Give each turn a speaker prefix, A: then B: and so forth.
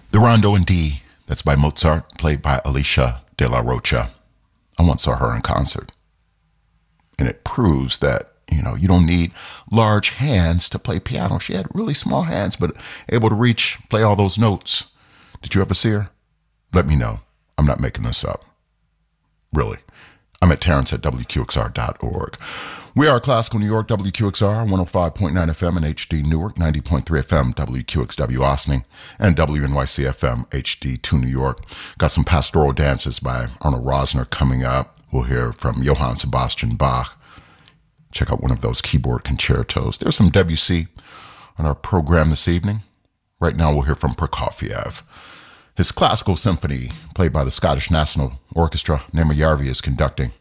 A: The Rondo in D, that's by Mozart, played by Alicia de la Rocha. I once saw her in concert. And it proves that, you don't need large hands to play piano. She had really small hands, but able to play all those notes. Did you ever see her? Let me know. I'm not making this up. Really. I'm at Terrence at WQXR.org. We are Classical New York, WQXR, 105.9 FM in HD Newark, 90.3 FM, WQXW Austin, and WNYC FM, HD2 New York. Got some pastoral dances by Arnold Rosner coming up. We'll hear from Johann Sebastian Bach. Check out one of those keyboard concertos. There's some Debussy on our program this evening. Right now we'll hear from Prokofiev. His classical symphony, played by the Scottish National Orchestra, Nema Järvi is conducting.